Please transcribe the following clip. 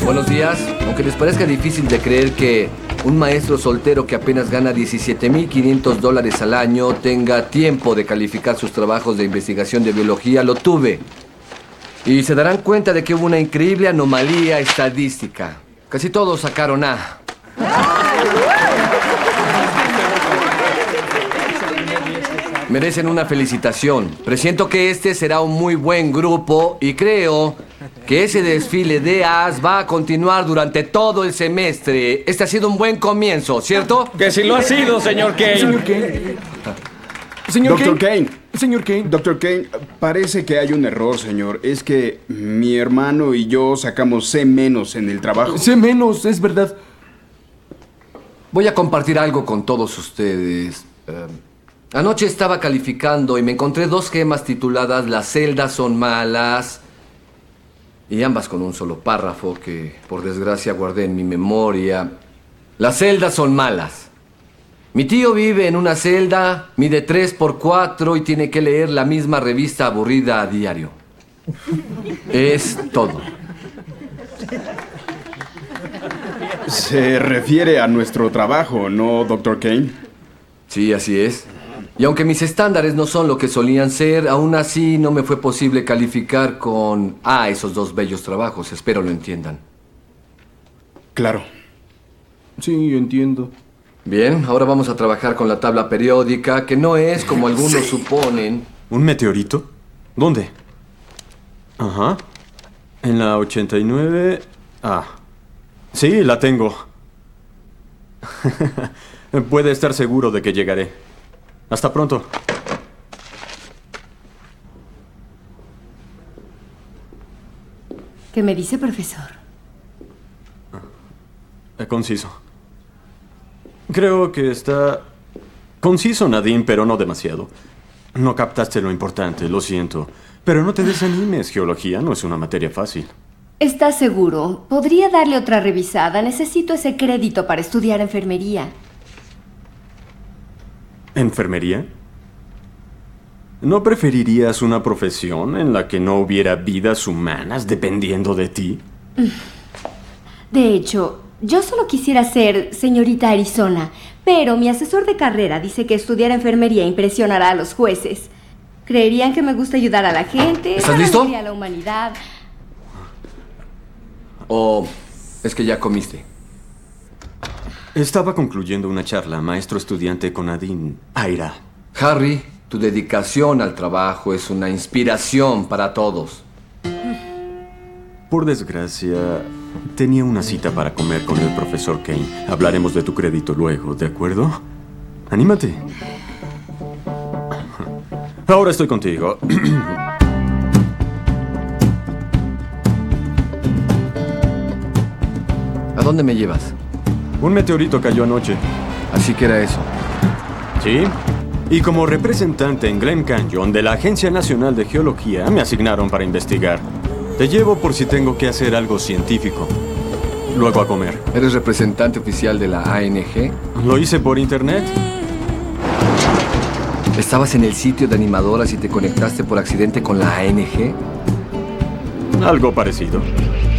Buenos días. Aunque les parezca difícil de creer que un maestro soltero que apenas gana $17,500 al año tenga tiempo de calificar sus trabajos de investigación de biología, lo tuve. Y se darán cuenta de que hubo una increíble anomalía estadística. Casi todos sacaron A. Merecen una felicitación. Presiento que este será un muy buen grupo y creo que ese desfile de As va a continuar durante todo el semestre. Este ha sido un buen comienzo, ¿cierto? Que sí lo ha sido, señor Kane. Señor Kane. Señor Dr. Kane. Señor Kane. Dr. Kane, parece que hay un error, señor. Es que mi hermano y yo sacamos C- en el trabajo. Sé menos, es verdad. Voy a compartir algo con todos ustedes. Anoche estaba calificando y me encontré dos gemas tituladas Las celdas son malas, y ambas con un solo párrafo que, por desgracia, guardé en mi memoria. Las celdas son malas. Mi tío vive en una celda, mide 3x4 y tiene que leer la misma revista aburrida a diario. Es todo. Se refiere a nuestro trabajo, ¿no, Dr. Kane? Sí, así es. Y aunque mis estándares no son lo que solían ser, aún así no me fue posible calificar con A esos dos bellos trabajos. Espero lo entiendan. Claro. Sí, entiendo. Bien, ahora vamos a trabajar con la tabla periódica, que no es como algunos suponen. ¿Un meteorito? ¿Dónde? Ajá. En la 89... Ah. Sí, la tengo. Puede estar seguro de que llegaré. Hasta pronto. ¿Qué me dice, profesor? Conciso. Creo que está... conciso, Nadine, pero no demasiado. No captaste lo importante, lo siento. Pero no te desanimes, geología no es una materia fácil. ¿Estás seguro? Podría darle otra revisada. Necesito ese crédito para estudiar enfermería. ¿Enfermería? ¿No preferirías una profesión en la que no hubiera vidas humanas dependiendo de ti? De hecho, yo solo quisiera ser señorita Arizona, pero mi asesor de carrera dice que estudiar enfermería impresionará a los jueces. Creerían que me gusta ayudar a la gente, ¿Estás listo? a la humanidad. ¿O es que ya comiste? Estaba concluyendo una charla maestro-estudiante con Nadine. Aira. Harry, tu dedicación al trabajo es una inspiración para todos. Por desgracia, tenía una cita para comer con el profesor Kane. Hablaremos de tu crédito luego, ¿de acuerdo? Anímate. Ahora estoy contigo. ¿A dónde me llevas? Un meteorito cayó anoche. Así que era eso. ¿Sí? Y como representante en Glen Canyon de la Agencia Nacional de Geología, me asignaron para investigar. Te llevo por si tengo que hacer algo científico. Luego a comer. ¿Eres representante oficial de la ANG? Lo hice por internet. ¿Estabas en el sitio de animadoras y te conectaste por accidente con la ANG? Algo parecido.